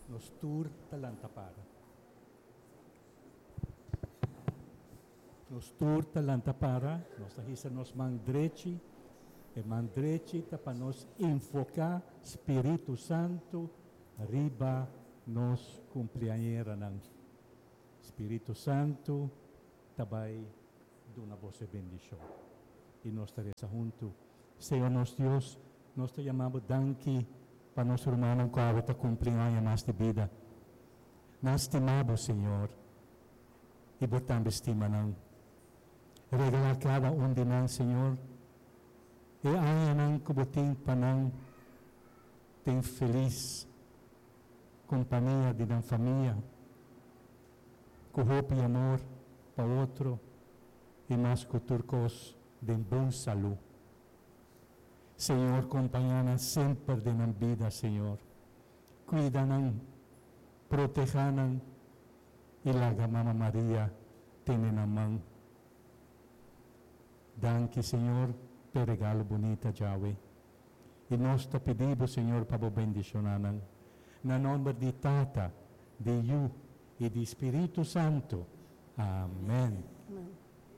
nos tur talantapara. Nos tur talantapara, nos tahisa nos mandreci, e mandreci para nos enfocar Espírito Santo riba nos cumpleañera ng Espírito Santo tabay do na vossa bendição. E nós estaremos juntos. Senhor nosso Deus, nós te chamamos danke para nosso irmão que está cumprindo mais de vida. Nós estimamos, Senhor, e botamos estima nang regalar cada de nós, Senhor, e aia nang kubuting panang tem feliz companhia de nang família, com roupa e amor para outro, e mais com turcos de bom saúde. Senhor, acompanha sempre de nang vida, Senhor. Cuida nang, proteja nang, ilaga Mama Maria, tene namang. Danke, Senhor, per regalo bonita, Yahweh. E nós te pedimos, Senhor, para bendicionar nang, na nome de Tata, de Yu e de Espírito Santo. Amém. Amém.